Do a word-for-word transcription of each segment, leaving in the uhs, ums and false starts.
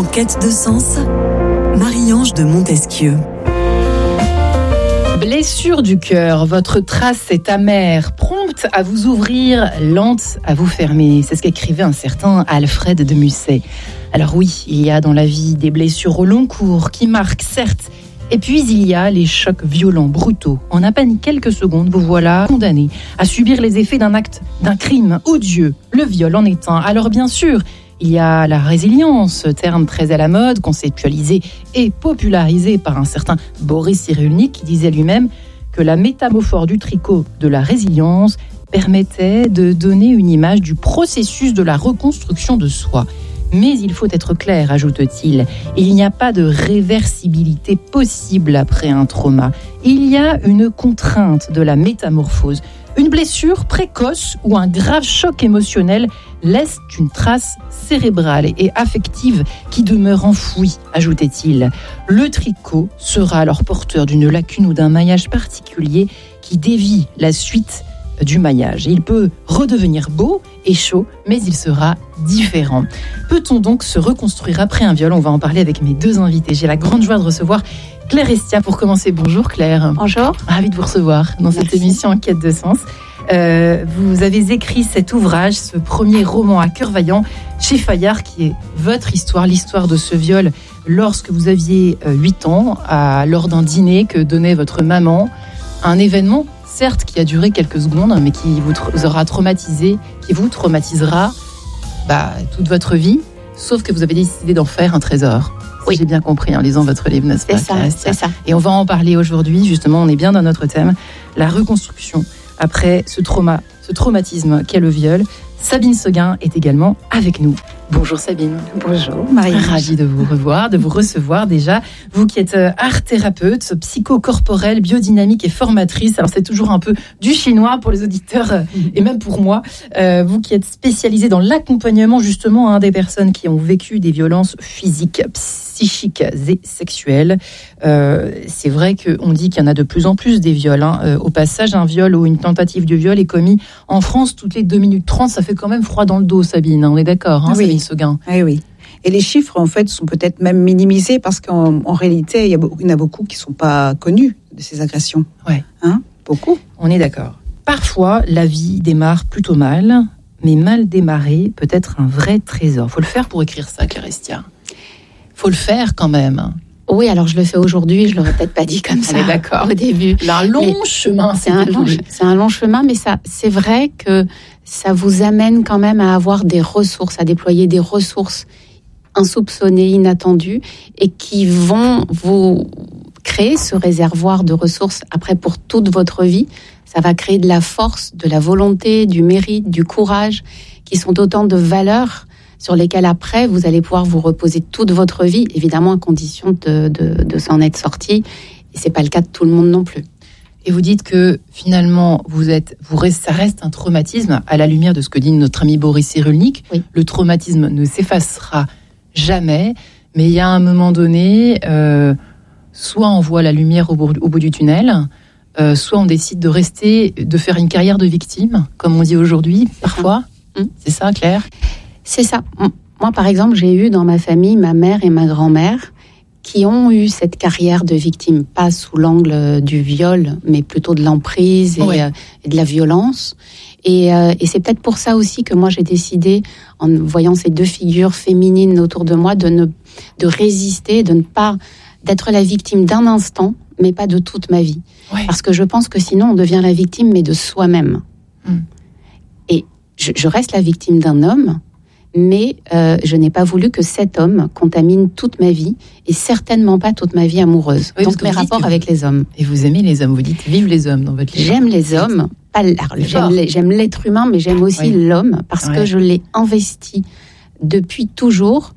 quête de sens, Marie-Ange de Montesquieu. Blessure du cœur, votre trace est amère, prompte à vous ouvrir, lente à vous fermer. C'est ce qu'écrivait un certain Alfred de Musset. Alors oui, il y a dans la vie des blessures au long cours qui marquent, certes. Et puis il y a les chocs violents, brutaux. En à peine quelques secondes, vous voilà condamné à subir les effets d'un acte, d'un crime odieux. Le viol en est un. Alors bien sûr, il y a la résilience, terme très à la mode, conceptualisé et popularisé par un certain Boris Cyrulnik qui disait lui-même que la métaphore du tricot de la résilience permettait de donner une image du processus de la reconstruction de soi. Mais il faut être clair, ajoute-t-il, il n'y a pas de réversibilité possible après un trauma. Il y a une contrainte de la métamorphose. Une blessure précoce ou un grave choc émotionnel laisse une trace cérébrale et affective qui demeure enfouie, ajoutait-il. Le tricot sera alors porteur d'une lacune ou d'un maillage particulier qui dévie la suite du maillage. Il peut redevenir beau et chaud, mais il sera différent. Peut-on donc se reconstruire après un viol ? On va en parler avec mes deux invités. J'ai la grande joie de recevoir Claire Estia pour commencer. Bonjour Claire. Bonjour. Ravie de vous recevoir dans Merci. Cette émission En quête de sens. Euh, vous avez écrit cet ouvrage, ce premier roman à cœur vaillant chez Fayard, qui est votre histoire, l'histoire de ce viol lorsque vous aviez huit ans, à, lors d'un dîner que donnait votre maman. Un événement, certes, qui a duré quelques secondes, mais qui vous, tra- vous aura traumatisé, qui vous traumatisera bah, toute votre vie, sauf que vous avez décidé d'en faire un trésor. Oui. Si j'ai bien compris en lisant votre livre, n'est-ce pas ? C'est ça, c'est ça. Et on va en parler aujourd'hui, justement, on est bien dans notre thème, la reconstruction après ce trauma, ce traumatisme qu'est le viol. Sabine Seguin est également avec nous. Bonjour Sabine. Bonjour Marie. Ravie de vous revoir, de vous recevoir déjà. Vous qui êtes art thérapeute, psychocorporelle, biodynamique et formatrice. Alors c'est toujours un peu du chinois pour les auditeurs et même pour moi. Euh, vous qui êtes spécialisée dans l'accompagnement justement hein, des personnes qui ont vécu des violences physiques, psychiques et sexuelles. Euh, c'est vrai qu'on dit qu'il y en a de plus en plus des viols. Hein. Euh, au passage, un viol ou une tentative de viol est commis en France toutes les deux minutes trente. Ça fait quand même froid dans le dos, Sabine. Hein. On est d'accord, hein, oui. Sabine Seguin. Oui, oui. Et les chiffres, en fait, sont peut-être même minimisés parce qu'en en réalité, il y, a, il y en a beaucoup qui ne sont pas connus de ces agressions. Ouais. Hein ? Beaucoup. On est d'accord. Parfois, la vie démarre plutôt mal, mais mal démarré peut être un vrai trésor. Il faut le faire pour écrire ça, Claire Estia. Il faut le faire quand même. Oui, alors je le fais aujourd'hui, je l'aurais peut-être pas dit comme ça On est d'accord. au début. Un long mais chemin, c'est un long, c'est un long chemin, mais ça, c'est vrai que ça vous amène quand même à avoir des ressources, à déployer des ressources insoupçonnées, inattendues, et qui vont vous créer ce réservoir de ressources après pour toute votre vie. Ça va créer de la force, de la volonté, du mérite, du courage, qui sont autant de valeurs sur lesquelles après vous allez pouvoir vous reposer toute votre vie, évidemment à condition de, de, de s'en être sorti. Et c'est pas le cas de tout le monde non plus. Et vous dites que finalement, vous êtes, vous reste, ça reste un traumatisme à la lumière de ce que dit notre ami Boris Cyrulnik. Oui. Le traumatisme ne s'effacera jamais, mais il y a un moment donné, euh, soit on voit la lumière au bout, au bout du tunnel, euh, soit on décide de rester, de faire une carrière de victime, comme on dit aujourd'hui, parfois. Mmh. C'est ça, Claire ? C'est ça. Moi, par exemple, j'ai eu dans ma famille ma mère et ma grand-mère qui ont eu cette carrière de victime, pas sous l'angle du viol, mais plutôt de l'emprise et, ouais. euh, et de la violence. Et, euh, et c'est peut-être pour ça aussi que moi, j'ai décidé, en voyant ces deux figures féminines autour de moi, de, ne, de résister, de ne pas, d'être la victime d'un instant, mais pas de toute ma vie. Ouais. Parce que je pense que sinon, on devient la victime, mais de soi-même. Mm. Et je, je reste la victime d'un homme, mais euh, je n'ai pas voulu que cet homme contamine toute ma vie et certainement pas toute ma vie amoureuse. Oui, donc mes rapports avec les hommes. Et vous aimez les hommes, vous dites vive les hommes dans votre livre. J'aime les hommes, pas j'aime, les, j'aime l'être humain, mais j'aime aussi oui. l'homme parce ouais. que je l'ai investi depuis toujours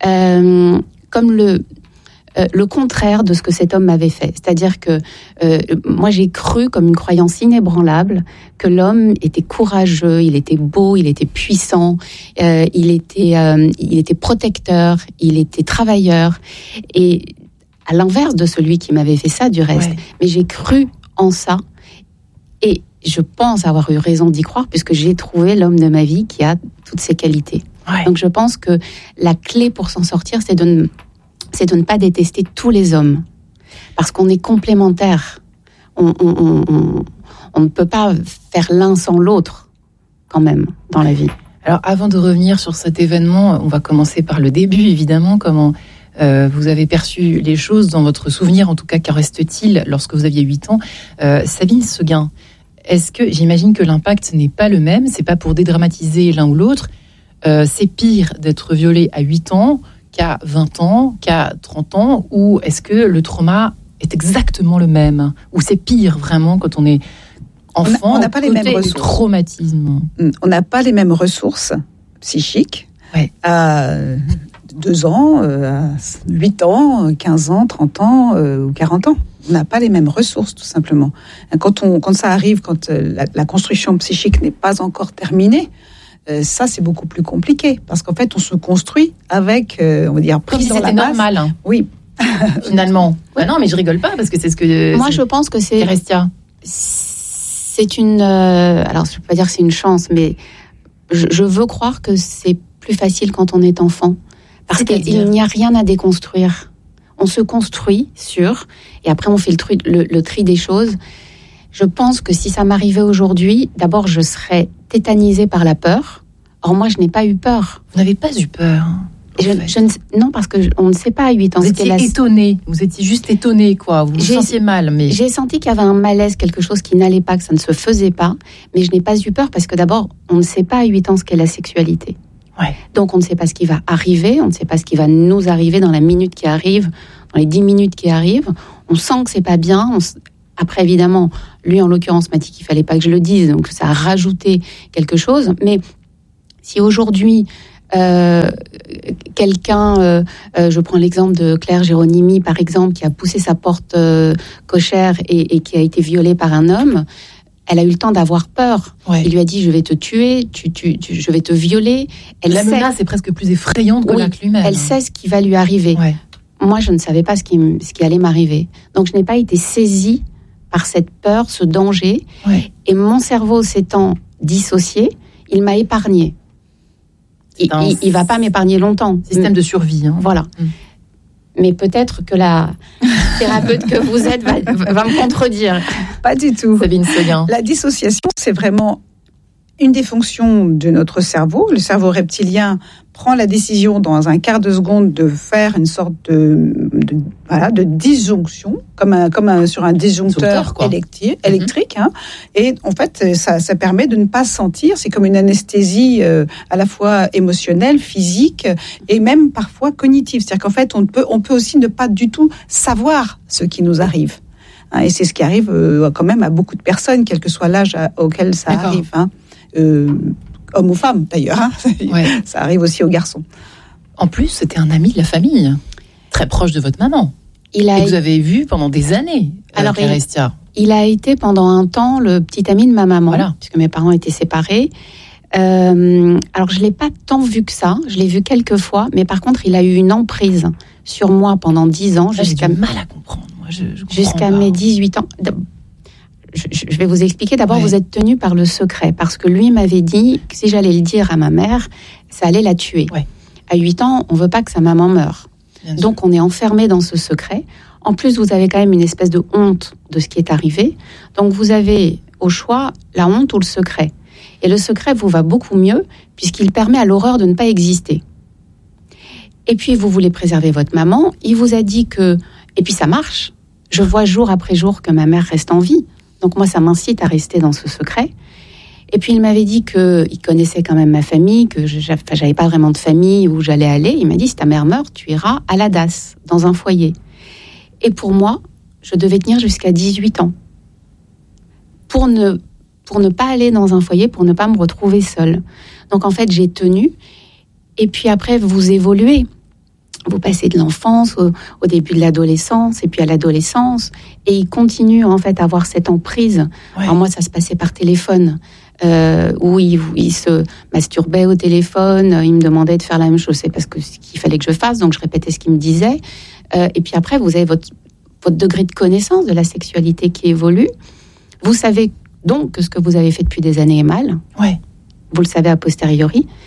euh, comme le Euh, le contraire de ce que cet homme m'avait fait. C'est-à-dire que euh, moi, j'ai cru, comme une croyance inébranlable, que l'homme était courageux, il était beau, il était puissant, euh, il était, euh, il était protecteur, il était travailleur. Et à l'inverse de celui qui m'avait fait ça, du reste. Ouais. Mais j'ai cru en ça. Et je pense avoir eu raison d'y croire, puisque j'ai trouvé l'homme de ma vie qui a toutes ces qualités. Ouais. Donc je pense que la clé pour s'en sortir, c'est de ne, c'est de ne pas détester tous les hommes. Parce qu'on est complémentaires. On, on, on, on, on ne peut pas faire l'un sans l'autre, quand même, dans la vie. Alors, avant de revenir sur cet événement, on va commencer par le début, évidemment. Comment euh, vous avez perçu les choses dans votre souvenir, en tout cas, qu'en reste-t-il lorsque vous aviez huit ans? euh, Sabine Seguin, est-ce que, j'imagine que l'impact n'est pas le même, c'est pas pour dédramatiser l'un ou l'autre, euh, c'est pire d'être violé à huit ans qu'à vingt ans, qu'à trente ans, ou est-ce que le trauma est exactement le même? Ou c'est pire, vraiment, quand on est enfant, on n'a pas les mêmes ressources. Traumatisme. On n'a pas les mêmes ressources psychiques. Ouais. À deux ans, à huit ans, quinze ans, trente ans euh, ou quarante ans. On n'a pas les mêmes ressources, tout simplement. Quand, on, quand ça arrive, quand la, la construction psychique n'est pas encore terminée, euh, ça, c'est beaucoup plus compliqué. Parce qu'en fait, on se construit avec, euh, on va dire, pris pris dans dans la la masse. masse. Normal. Hein. Oui. Finalement. Bah non, mais je rigole pas, parce que c'est ce que... Moi, c'est... je pense que c'est... Kerestia. C'est une... Euh, alors, je ne peux pas dire que c'est une chance, mais je, je veux croire que c'est plus facile quand on est enfant. Parce C'est-à-dire qu'il n'y a rien à déconstruire. On se construit sur... Et après, on fait le tri, le, le tri des choses. Je pense que si ça m'arrivait aujourd'hui, d'abord, je serais tétanisée par la peur. Or, moi, je n'ai pas eu peur. Vous n'avez pas eu peur? Je, je ne, non, parce qu'on ne sait pas à huit ans. Vous étiez la... étonné, vous étiez juste étonné, quoi. Vous vous J'ai, sentiez mal, mais... J'ai senti qu'il y avait un malaise, quelque chose qui n'allait pas, que ça ne se faisait pas, mais je n'ai pas eu peur parce que d'abord, on ne sait pas à huit ans ce qu'est la sexualité. Ouais. Donc on ne sait pas ce qui va arriver, on ne sait pas ce qui va nous arriver dans la minute qui arrive, dans les dix minutes qui arrivent. On sent que c'est pas bien. On... Après, évidemment, lui, en l'occurrence, m'a dit qu'il fallait pas que je le dise, donc ça a rajouté quelque chose. Mais si aujourd'hui... Euh, quelqu'un, euh, euh, je prends l'exemple de Claire Géronimi par exemple, qui a poussé sa porte euh, cochère et, et qui a été violée par un homme, elle a eu le temps d'avoir peur. Ouais. Il lui a dit je vais te tuer, tu, tu, tu, je vais te violer. Elle La sait, menace est presque plus effrayante que Oui, l'acte lui-même. elle sait ce qui va lui arriver. Ouais. Moi je ne savais pas ce qui, ce qui allait m'arriver, donc je n'ai pas été saisie par cette peur, ce danger, Ouais. et mon cerveau s'étant dissocié, il m'a épargnée. Il, un il, il va pas m'épargner longtemps. Système de survie. Hein. Voilà. Mm. Mais peut-être que la thérapeute que vous êtes va, va me contredire. Pas du tout. Sabine Seguin. La dissociation, c'est vraiment une des fonctions de notre cerveau. Le cerveau reptilien prend la décision dans un quart de seconde de faire une sorte de, de, voilà, de disjonction, comme, un, comme un, sur un disjoncteur électrique. Mm-hmm. électrique hein. Et en fait, ça, ça permet de ne pas sentir. C'est comme une anesthésie euh, à la fois émotionnelle, physique et même parfois cognitive. C'est-à-dire qu'en fait, on peut, on peut aussi ne pas du tout savoir ce qui nous arrive. Hein, et c'est ce qui arrive euh, quand même à beaucoup de personnes, quel que soit l'âge à, auquel ça D'accord. arrive. Hein. Euh, homme ou femme d'ailleurs, hein. Ouais. Ça arrive aussi aux garçons. En plus, c'était un ami de la famille, très proche de votre maman. Il a, Et que vous avez vu pendant des années, Alors, Claire Estia. il a été pendant un temps le petit ami de ma maman, Voilà. puisque mes parents étaient séparés. Euh, alors je l'ai pas tant vu que ça, je l'ai vu quelques fois, mais par contre il a eu une emprise sur moi pendant dix ans, Ça, jusqu'à j'ai du mal à comprendre. Moi, je, je comprends jusqu'à pas. mes dix-huit ans. Je, je vais vous expliquer. D'abord, Ouais. vous êtes tenu par le secret, parce que lui m'avait dit que si j'allais le dire à ma mère, ça allait la tuer. Ouais. À huit ans, on veut pas que sa maman meure. Bien sûr. Donc, on est enfermé dans ce secret. En plus, vous avez quand même une espèce de honte de ce qui est arrivé. Donc, vous avez au choix la honte ou le secret. Et le secret vous va beaucoup mieux, puisqu'il permet à l'horreur de ne pas exister. Et puis, vous voulez préserver votre maman. Il vous a dit que... Et puis, ça marche. Je vois jour après jour que ma mère reste en vie. Donc moi, ça m'incite à rester dans ce secret. Et puis il m'avait dit qu'il connaissait quand même ma famille, que je n'avais pas vraiment de famille où j'allais aller. Il m'a dit, si ta mère meurt, tu iras à la D A S, dans un foyer. Et pour moi, je devais tenir jusqu'à dix-huit ans. Pour ne, pour ne pas aller dans un foyer, pour ne pas me retrouver seule. Donc en fait, j'ai tenu. Et puis après, vous évoluez. Vous passez de l'enfance au, au début de l'adolescence et puis à l'adolescence, et il continue en fait à avoir cette emprise. Ouais. Alors moi, ça se passait par téléphone, euh, où il, il se masturbait au téléphone, il me demandait de faire la même chose, c'est parce que ce qu'il fallait que je fasse, donc je répétais ce qu'il me disait. Euh, et puis après, vous avez votre, votre degré de connaissance de la sexualité qui évolue. Vous savez donc que ce que vous avez fait depuis des années est mal. Ouais. Vous le savez a posteriori.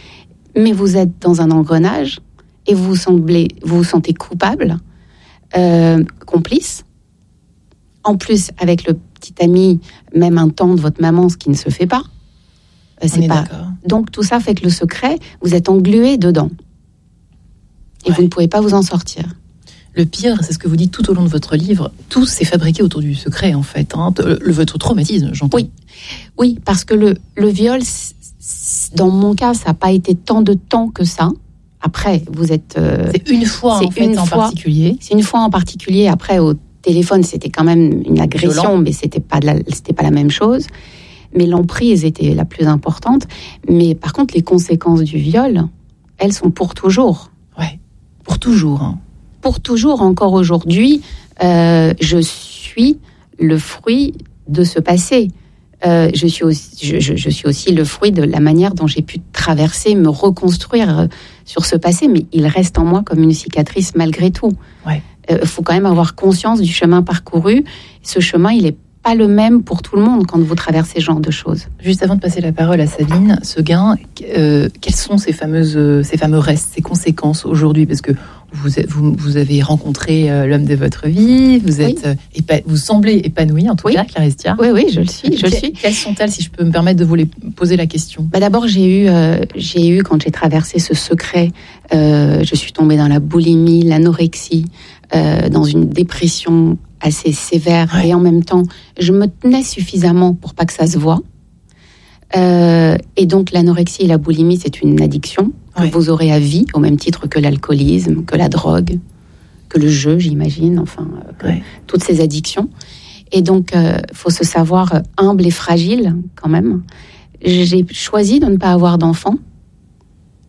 mais vous êtes dans un engrenage et vous vous, semblez, vous, vous sentez coupable, euh, complice. En plus, avec le petit ami, même un temps de votre maman, ce qui ne se fait pas. Euh, c'est On est pas... d'accord. Donc tout ça fait que le secret, vous êtes englué dedans. Et Ouais. vous ne pouvez pas vous en sortir. Le pire, c'est ce que vous dites tout au long de votre livre, tout s'est fabriqué autour du secret, en fait. Hein. Le, le- votre traumatisme, j'entends. Oui. Oui, parce que le, le viol, c- c- dans mon cas, ça n'a pas été tant de temps que ça. Après, vous êtes... euh, C'est une fois, C'est en fait, une en fois. particulier. c'est une fois en particulier. Après, au téléphone, c'était quand même une agression, Violent. mais c'était pas de la, c'était pas la même chose. Mais l'emprise était la plus importante. Mais par contre, les conséquences du viol, elles sont pour toujours. Ouais. Pour toujours. Hein. Pour toujours, encore aujourd'hui, euh, je suis le fruit de ce passé. Euh, je, suis aussi, je, je, je suis aussi le fruit de la manière dont j'ai pu traverser, me reconstruire euh, sur ce passé, mais il reste en moi comme une cicatrice malgré tout. Ouais. Il faut quand même avoir conscience du chemin parcouru. Ce chemin, il n'est pas le même pour tout le monde quand vous traversez ce genre de choses. Juste avant de passer la parole à Sabine Seguin, euh, quels sont ces fameuses, euh, ces fameux restes, ces conséquences aujourd'hui? Parce que vous, vous, vous avez rencontré euh, l'homme de votre vie, vous êtes, Oui. euh, épa- vous semblez épanoui en tout Oui. cas, Clarestia. Oui, oui, je le suis. Je le Que- suis. Quelles sont-elles, si je peux me permettre de vous les poser la question? Bah d'abord, j'ai eu, euh, j'ai eu, quand j'ai traversé ce secret, euh, je suis tombée dans la boulimie, l'anorexie, euh, dans une dépression assez sévère. Ouais. Et en même temps, je me tenais suffisamment pour pas que ça se voie. Euh, et donc, l'anorexie et la boulimie, c'est une addiction que Ouais. vous aurez à vie, au même titre que l'alcoolisme, que la drogue, que le jeu, j'imagine, enfin, euh, que Ouais. toutes ces addictions. Et donc, il euh, faut se savoir humble et fragile, quand même. J'ai choisi de ne pas avoir d'enfant